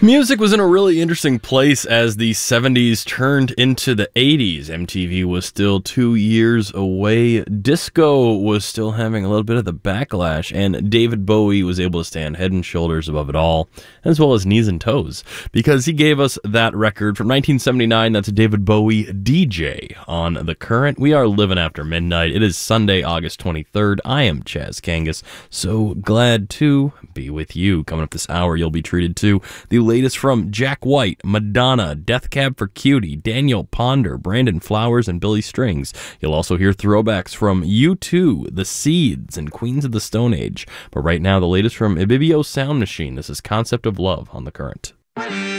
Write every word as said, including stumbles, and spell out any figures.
Music was in a really interesting place as the seventies turned into the eighties. M T V was still two years away. Disco was still having a little bit of the backlash, and David Bowie was able to stand head and shoulders above it all, as well as knees and toes, because he gave us that record from nineteen seventy-nine. That's David Bowie, D J, on The Current. We are living after midnight. It is Sunday, August twenty-third. I am Chaz Kangas. So glad to be with you. Coming up this hour, you'll be treated to the latest from Jack White, Madonna, Death Cab for Cutie, Daniel Ponder, Brandon Flowers, and Billy Strings. You'll also hear throwbacks from U two, The Seeds, and Queens of the Stone Age. But right now, the latest from Ibibio Sound Machine. This is Concept of Love on The Current.